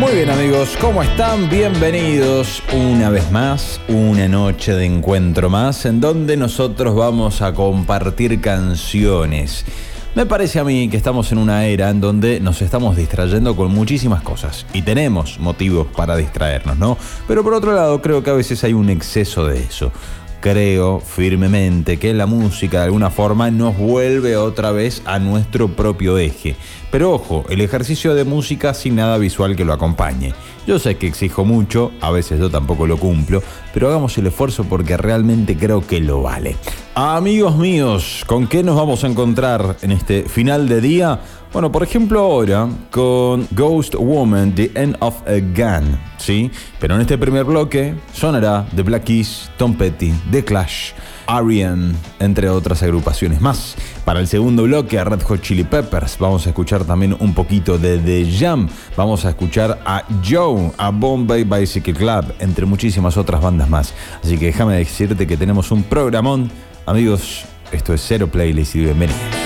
Muy bien amigos, ¿cómo están? Bienvenidos una vez más, una noche de encuentro más en donde nosotros vamos a compartir canciones. Me parece a mí que estamos en una era en donde nos estamos distrayendo con muchísimas cosas y tenemos motivos para distraernos, ¿no? Pero por otro lado creo que a veces hay un exceso de eso. Creo firmemente que la música de alguna forma nos vuelve otra vez a nuestro propio eje. Pero ojo, el ejercicio de música sin nada visual que lo acompañe. Yo sé que exijo mucho, a veces yo tampoco lo cumplo, pero hagamos el esfuerzo porque realmente creo que lo vale. Amigos míos, ¿con qué nos vamos a encontrar en este final de día? Bueno, por ejemplo ahora con Ghost Woman, The End of a Gun, ¿sí? Pero en este primer bloque sonará The Black Keys, Tom Petty, The Clash, R.E.M., entre otras agrupaciones más. Para el segundo bloque a Red Hot Chili Peppers, vamos a escuchar también un poquito de The Jam, vamos a escuchar a Joe, a Bombay Bicycle Club, entre muchísimas otras bandas más. Así que déjame decirte que tenemos un programón. Amigos, esto es Zero Playlist y bienvenidos.